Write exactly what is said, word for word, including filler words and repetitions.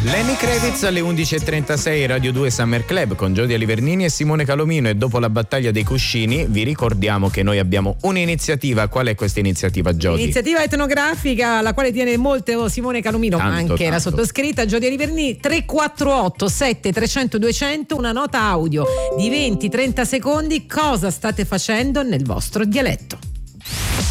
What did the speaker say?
Lenny Kravitz alle undici e trentasei, Radio due Summer Club con Giodia Livernini e Simone Calomino. E dopo la battaglia dei cuscini vi ricordiamo che noi abbiamo un'iniziativa. Qual è questa iniziativa, Giodia? Iniziativa etnografica alla quale tiene molto Simone Calomino, Tanto, ma anche tanto. la sottoscritta Giodia Livernini. Tre quattro otto sette trecento duecento, una nota audio di venti trenta secondi. Cosa state facendo nel vostro dialetto?